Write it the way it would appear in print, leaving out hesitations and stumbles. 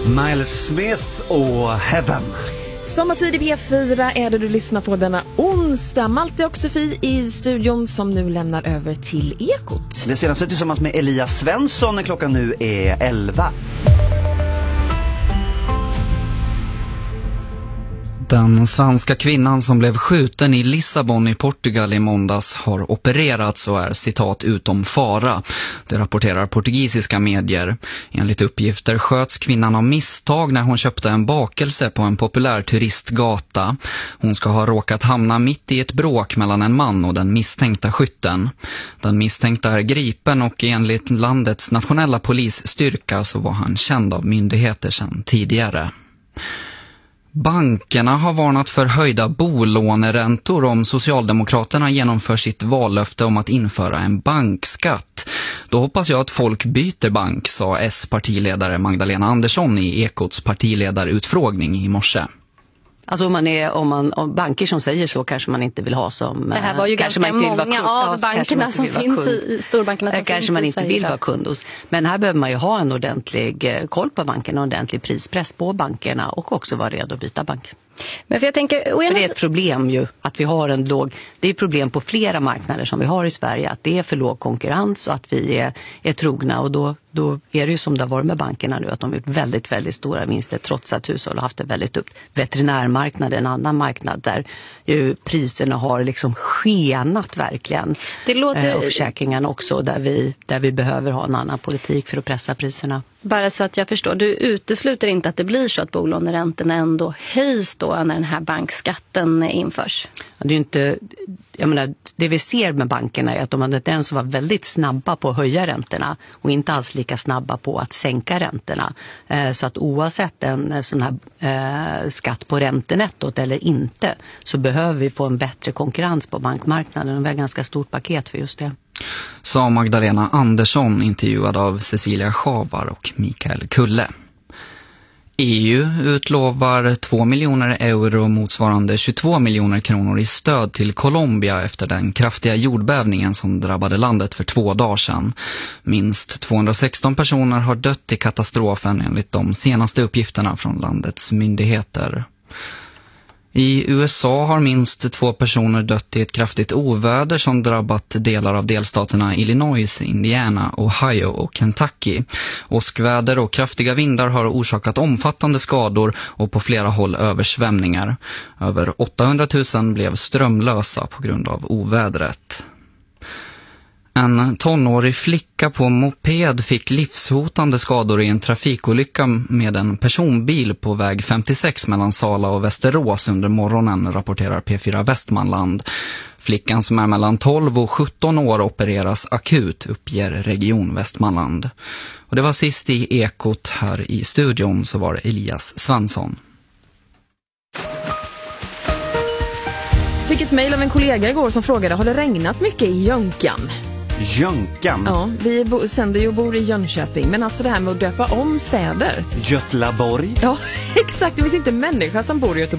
Miles Smith och Heaven. Sommartid i P4 är det du lyssnar på denna onsdag. Malte och Sofie i studion som nu lämnar över till Ekot. Det senaste tillsammans med Elias Svensson när klockan nu är 11. Den svenska kvinnan som blev skjuten i Lissabon i Portugal i måndags har opererats och är citat utom fara. Det rapporterar portugisiska medier. Enligt uppgifter sköts kvinnan av misstag när hon köpte en bakelse på en populär turistgata. Hon ska ha råkat hamna mitt i ett bråk mellan en man och den misstänkta skytten. Den misstänkta är gripen och enligt landets nationella polisstyrka så var han känd av myndigheter sedan tidigare. Bankerna har varnat för höjda bolåneräntor om Socialdemokraterna genomför sitt vallöfte om att införa en bankskatt. Då hoppas jag att folk byter bank, sa S-partiledare Magdalena Andersson i Ekots partiledarutfrågning i morse. Alltså om banker som säger så kanske man inte vill ha som... Det här var ju ganska många av bankerna som finns i storbankerna som kanske finns man i inte Sverige vill vara kund hos. Men här behöver man ju ha en ordentlig koll på bankerna och en ordentlig prispress på bankerna och också vara redo att byta bank. Men för jag tänker, för det är ett problem ju att vi har en låg... Det är ett problem på flera marknader som vi har i Sverige att det är för låg konkurrens och att vi är trogna och då är det ju som det har varit med bankerna nu att de har gjort väldigt, väldigt stora vinster trots att hushåll har haft det väldigt upp. Veterinärmarknaden, en annan marknad där ju priserna har liksom skenat verkligen. Det låter... Och försäkringarna också där vi behöver ha en annan politik för att pressa priserna. Bara så att jag förstår, du utesluter inte att det blir så att bolåneräntorna ändå höjs då när den här bankskatten införs? Det är ju inte... Jag menar, det vi ser med bankerna är att de hade den som var väldigt snabba på att höja räntorna och inte alls lika snabba på att sänka räntorna. Så att oavsett en sån här skatt på räntenettot eller inte så behöver vi få en bättre konkurrens på bankmarknaden och vi har ganska stort paket för just det. Sa Magdalena Andersson, intervjuad av Cecilia Schavar och Mikael Kulle. EU utlovar 2 miljoner euro motsvarande 22 miljoner kronor i stöd till Colombia efter den kraftiga jordbävningen som drabbade landet för 2 dagar sedan. Minst 216 personer har dött i katastrofen enligt de senaste uppgifterna från landets myndigheter. I USA har minst 2 personer dött i ett kraftigt oväder som drabbat delar av delstaterna Illinois, Indiana, Ohio och Kentucky. Åskväder och kraftiga vindar har orsakat omfattande skador och på flera håll översvämningar. Över 800 000 blev strömlösa på grund av ovädret. En tonårig flicka på moped fick livshotande skador i en trafikolycka med en personbil på väg 56 mellan Sala och Västerås under morgonen, rapporterar P4 Västmanland. Flickan som är mellan 12 och 17 år opereras akut, uppger Region Västmanland. Och det var sist i Ekot. Här i studion så var Elias Svensson. Fick ett mejl av en kollega igår som frågade, har det regnat mycket i Jönkan? Jönkan? Ja, vi sänder ju och bor i Jönköping. Men alltså det här med att döpa om städer. Götlaborg? Ja, exakt. Det finns inte människa som bor i Göteborg